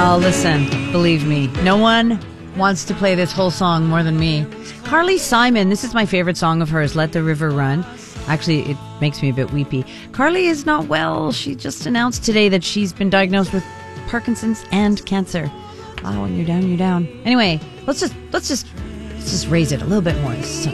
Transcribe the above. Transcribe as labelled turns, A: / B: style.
A: Well, listen, believe me, no one wants to play this whole song more than me. Carly Simon, this is my favorite song of hers, Let the River Run. Actually, it makes me a bit weepy. Carly is not well. She just announced today that she's been diagnosed with Parkinson's and cancer. Wow, when you're down, you're down. Anyway, let's just raise it a little bit more.